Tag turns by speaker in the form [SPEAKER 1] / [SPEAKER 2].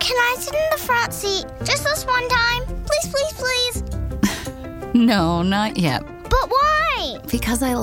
[SPEAKER 1] Can I sit in the front seat just this one time? Please, please, please.
[SPEAKER 2] No, not yet.
[SPEAKER 1] But why?
[SPEAKER 2] Because I